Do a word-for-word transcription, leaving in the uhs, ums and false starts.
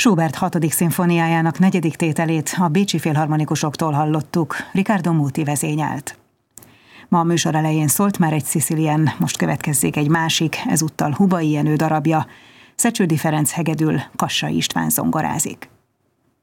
Schubert hatodik szimfóniájának negyedik tételét a bécsi filharmonikusoktól hallottuk, Riccardo Muti vezényelt. Ma a műsor elején szólt már egy Sicilian, most következzék egy másik, ezúttal Hubay Jenő darabja. Szecsődi Ferenc hegedül, Kassai István zongorázik.